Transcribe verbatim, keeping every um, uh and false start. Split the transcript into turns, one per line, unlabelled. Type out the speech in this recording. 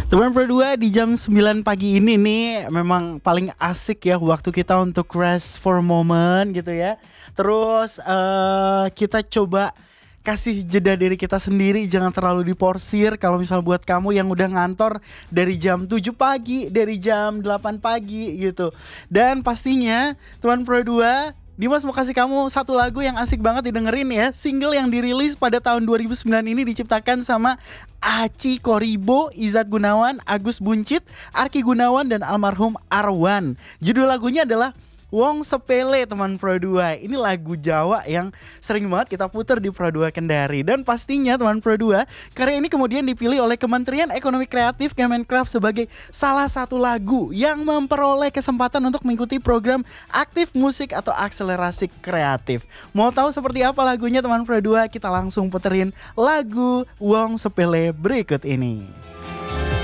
Teman berdua di jam sembilan pagi ini nih memang paling asik ya waktu kita untuk rest for a moment gitu ya. Terus eh, kita coba kasih jeda diri kita sendiri, jangan terlalu diporsir. Kalau misal buat kamu yang udah ngantor dari jam tujuh pagi, dari jam delapan pagi gitu. Dan pastinya teman berdua, Dimas mau kasih kamu satu lagu yang asik banget didengerin ya. Single yang dirilis pada tahun dua ribu sembilan ini diciptakan sama Aci Koribo, Izat Gunawan, Agus Buncit, Arki Gunawan, dan almarhum Arwan. Judul lagunya adalah Wong Sepele teman Pro dua. Ini lagu Jawa yang sering banget kita putar di Pro dua Kendari. Dan pastinya teman Pro dua, karya ini kemudian dipilih oleh Kementerian Ekonomi Kreatif Kemenkraf sebagai salah satu lagu yang memperoleh kesempatan untuk mengikuti program Aktif Musik atau Akselerasi Kreatif. Mau tahu seperti apa lagunya teman Pro dua? Kita langsung puterin lagu Wong Sepele berikut ini.